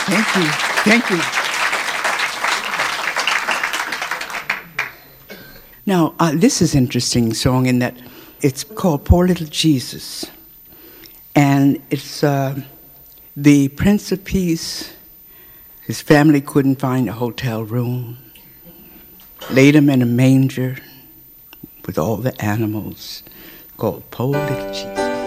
Thank you. Thank you. Now, this is an interesting song in that it's called Poor Little Jesus. And it's the Prince of Peace. His family couldn't find a hotel room. Laid him in a manger with all the animals, called Poor Little Jesus.